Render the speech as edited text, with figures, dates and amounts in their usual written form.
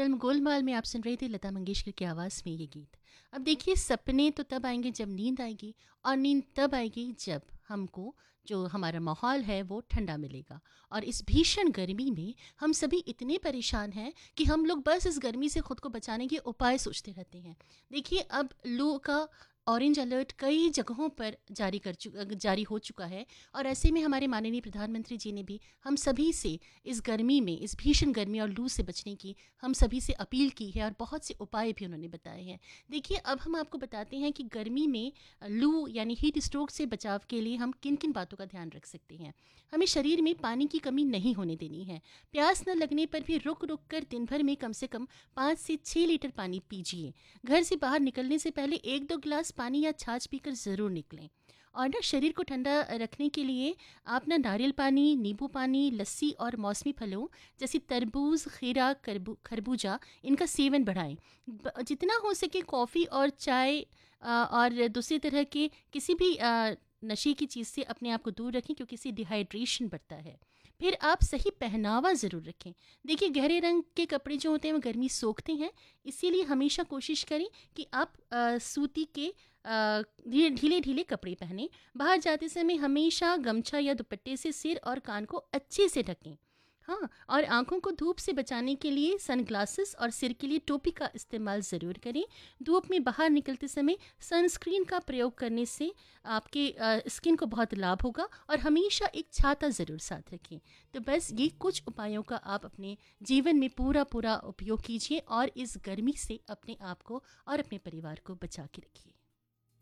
Film Golmaal में आप सुन रहे थे लता मंगेशकर की आवाज़ में ये गीत। अब देखिए सपने तो तब आएँगे जब नींद आएगी और नींद तब आएगी जब हमको जो हमारा माहौल है वो ठंडा मिलेगा। और इस भीषण गर्मी में हम सभी इतने परेशान हैं कि हम लोग बस इस गर्मी से खुद को बचाने के उपाय सोचते रहते हैं। देखिए अब लू का ऑरेंज अलर्ट कई जगहों पर जारी हो चुका है और ऐसे में हमारे माननीय प्रधानमंत्री जी ने भी हम सभी से इस गर्मी में, इस भीषण गर्मी और लू से बचने की हम सभी से अपील की है और बहुत से उपाय भी उन्होंने बताए हैं। देखिए अब हम आपको बताते हैं कि गर्मी में लू यानी हीट स्ट्रोक से बचाव के लिए हम किन किन बातों का ध्यान रख सकते हैं। हमें शरीर में पानी की कमी नहीं होने देनी है। प्यास न लगने पर भी रुक रुक कर दिन भर में कम से कम 5 से 6 लीटर पानी पीजिए। घर से बाहर निकलने से पहले 1-2 गिलास पानी या छाछ पीकर ज़रूर निकलें। और ना शरीर को ठंडा रखने के लिए आप ना नारियल पानी, नींबू पानी, लस्सी और मौसमी फलों जैसे तरबूज, खीरा, खरबूजा इनका सेवन बढ़ाएं। जितना हो सके कॉफ़ी और चाय और दूसरी तरह के किसी भी नशे की चीज़ से अपने आप को दूर रखें क्योंकि इससे डिहाइड्रेशन बढ़ता है। फिर आप सही पहनावा ज़रूर रखें। देखिए गहरे रंग के कपड़े जो होते हैं वो गर्मी सोखते हैं, इसीलिए हमेशा कोशिश करें कि आप सूती के ढीले ढीले कपड़े पहनें। बाहर जाते समय हमेशा गमछा या दुपट्टे से सिर और कान को अच्छे से ढकें। हाँ, और आँखों को धूप से बचाने के लिए सनग्लासेस और सिर के लिए टोपी का इस्तेमाल ज़रूर करें। धूप में बाहर निकलते समय सनस्क्रीन का प्रयोग करने से आपके स्किन को बहुत लाभ होगा और हमेशा एक छाता ज़रूर साथ रखें। तो बस ये कुछ उपायों का आप अपने जीवन में पूरा पूरा उपयोग कीजिए और इस गर्मी से अपने आप को और अपने परिवार को बचा के रखिए।